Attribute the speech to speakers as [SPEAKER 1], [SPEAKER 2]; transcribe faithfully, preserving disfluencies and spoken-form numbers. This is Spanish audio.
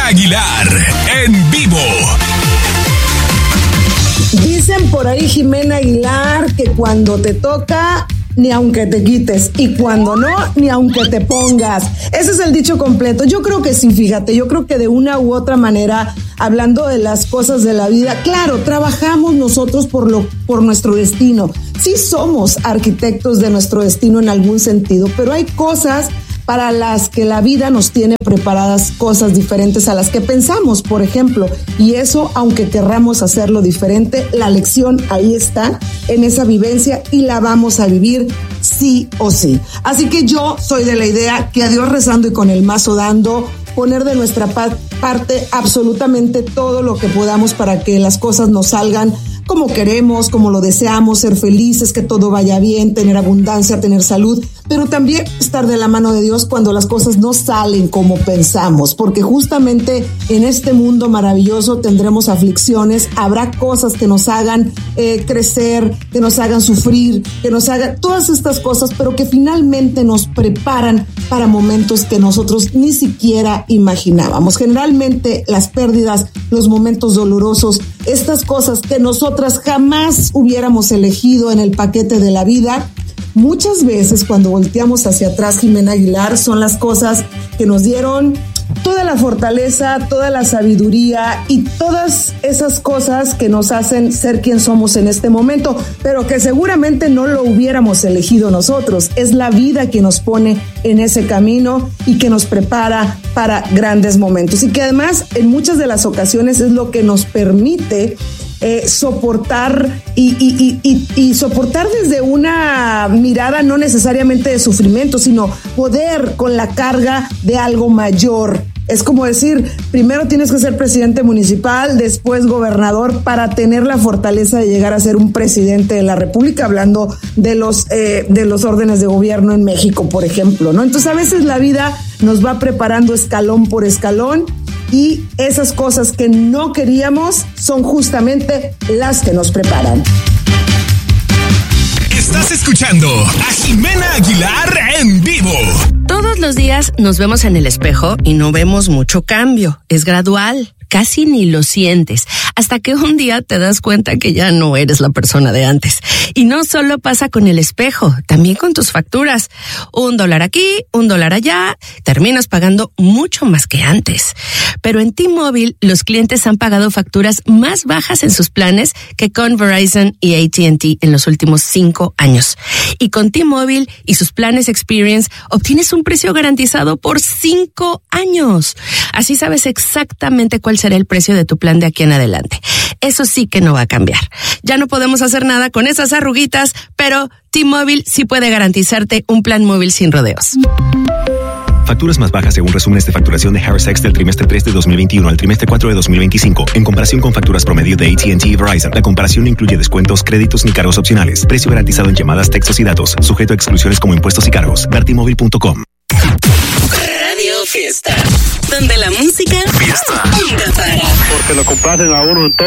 [SPEAKER 1] Aguilar, en vivo.
[SPEAKER 2] Dicen por ahí, Jimena Aguilar, que cuando te toca, ni aunque te quites, y cuando no, ni aunque te pongas. Ese es el dicho completo. Yo creo que sí, fíjate, yo creo que de una u otra manera, hablando de las cosas de la vida, claro, trabajamos nosotros por lo, por nuestro destino. Sí somos arquitectos de nuestro destino en algún sentido, pero hay cosas para las que la vida nos tiene preparadas, cosas diferentes a las que pensamos, por ejemplo, y eso, aunque querramos hacerlo diferente, la lección ahí está, en esa vivencia, y la vamos a vivir sí o sí. Así que yo soy de la idea que a Dios rezando y con el mazo dando, poner de nuestra pa- parte absolutamente todo lo que podamos para que las cosas nos salgan como queremos, como lo deseamos, ser felices, que todo vaya bien, tener abundancia, tener salud, pero también estar de la mano de Dios cuando las cosas no salen como pensamos, porque justamente en este mundo maravilloso tendremos aflicciones, habrá cosas que nos hagan eh, crecer, que nos hagan sufrir, que nos hagan todas estas cosas, pero que finalmente nos preparan para momentos que nosotros ni siquiera imaginábamos. Generalmente las pérdidas, los momentos dolorosos, estas cosas que nosotros jamás hubiéramos elegido en el paquete de la vida, muchas veces cuando volteamos hacia atrás, Jimena Aguilar, son las cosas que nos dieron toda la fortaleza, toda la sabiduría y todas esas cosas que nos hacen ser quien somos en este momento, pero que seguramente no lo hubiéramos elegido nosotros. Es la vida que nos pone en ese camino y que nos prepara para grandes momentos, y que además en muchas de las ocasiones es lo que nos permite Eh, soportar y, y, y, y, y soportar desde una mirada no necesariamente de sufrimiento, sino poder con la carga de algo mayor. Es como decir, primero tienes que ser presidente municipal, después gobernador, para tener la fortaleza de llegar a ser un presidente de la República, hablando de los, eh, de los órdenes de gobierno en México, por ejemplo, ¿no? Entonces a veces la vida nos va preparando escalón por escalón, y esas cosas que no queríamos son justamente las que nos preparan.
[SPEAKER 1] Estás escuchando a Jimena Aguilar en vivo.
[SPEAKER 3] Todos los días nos vemos en el espejo y no vemos mucho cambio. Es gradual. Casi ni lo sientes, hasta que un día te das cuenta que ya no eres la persona de antes. Y no solo pasa con el espejo, también con tus facturas. Un dólar aquí, un dólar allá, terminas pagando mucho más que antes. Pero en T-Mobile, los clientes han pagado facturas más bajas en sus planes que con Verizon y A T and T en los últimos cinco años. Y con T-Mobile y sus planes Experience, obtienes un precio garantizado por cinco años. Así sabes exactamente cuál será el precio de tu plan de aquí en adelante. Eso sí que no va a cambiar. Ya no podemos hacer nada con esas arruguitas, pero T-Mobile sí puede garantizarte un plan móvil sin rodeos.
[SPEAKER 4] Facturas más bajas según resúmenes de facturación de Harris X del trimestre tres de dos mil veintiuno al trimestre cuatro de dos mil veinticinco. En comparación con facturas promedio de A T and T y Verizon, la comparación no incluye descuentos, créditos ni cargos opcionales. Precio garantizado en llamadas, textos y datos. Sujeto a exclusiones como impuestos y cargos. ver t mobile punto com.
[SPEAKER 5] Radio Fiesta, donde la música
[SPEAKER 6] Fiesta.
[SPEAKER 5] nunca para.
[SPEAKER 6] Porque lo complacen a uno en todo.